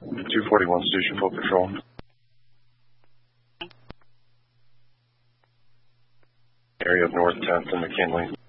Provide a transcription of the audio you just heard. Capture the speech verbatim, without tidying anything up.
two forty-one Station Full Patrol. Area of North tenth and McKinley.